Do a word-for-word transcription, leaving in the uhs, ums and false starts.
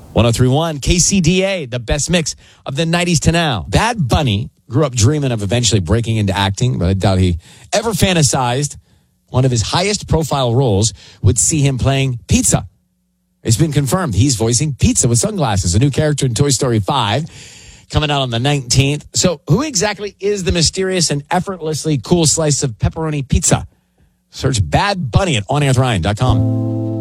ten thirty-one K C D A, the best mix of the nineties to now. Bad Bunny grew up dreaming of eventually breaking into acting, but I doubt he ever fantasized one of his highest profile roles would see him playing Pizza. It's been confirmed he's voicing Pizza with sunglasses, a new character in Toy Story five, coming out on the nineteenth. So who exactly is the mysterious and effortlessly cool slice of pepperoni pizza? Search Bad Bunny at on air with ryan dot com.